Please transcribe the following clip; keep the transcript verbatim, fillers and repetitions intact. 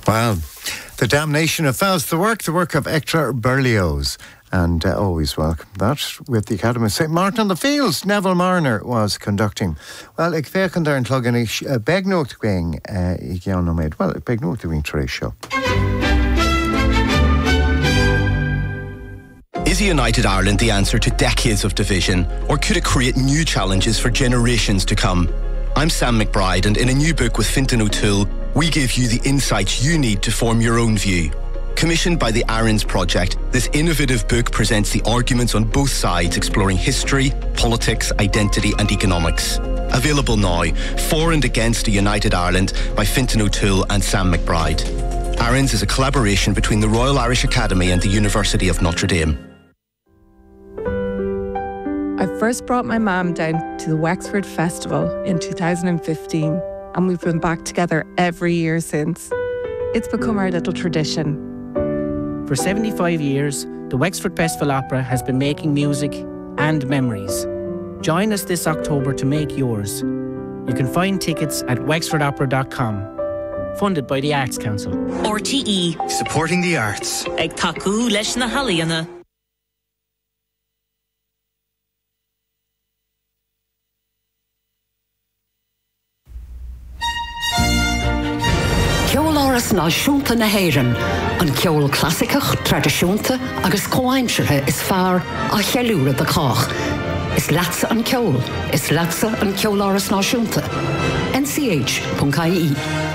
Well, The Damnation of Faust, the work, the work of Hector Berlioz. And uh, always welcome that with the Academy of Saint Martin on the Fields. Neville Marner was conducting. Well, ik fechan daar in tluggan is beg nocht gwing I gian no maid. Well, beg nocht gwing Therese show. Is a united Ireland the answer to decades of division, or could it create new challenges for generations to come? I'm Sam McBride, and in a new book with Fintan O'Toole, we give you the insights you need to form your own view. Commissioned by the Aaron's Project, this innovative book presents the arguments on both sides, exploring history, politics, identity and economics. Available now, For and Against a United Ireland by Fintan O'Toole and Sam McBride. Aaron's is a collaboration between the Royal Irish Academy and the University of Notre Dame. I first brought my mum down to the Wexford Festival in two thousand fifteen, and we've been back together every year since. It's become our little tradition. For seventy-five years, the Wexford Festival Opera has been making music and memories. Join us this October to make yours. You can find tickets at wexford opera dot com. Funded by the Arts Council. R T E. Supporting the arts. Ag taku leis na halaíonna. Ceoláras náisiúnta na hÉireann, an ceol clasicach, tradiisiúnta agus comhaimseartha is fearr a cheiliúra de cách. Is leatsa an ceol, is leatsa an ceoláras náisiúnta. N C H dot I E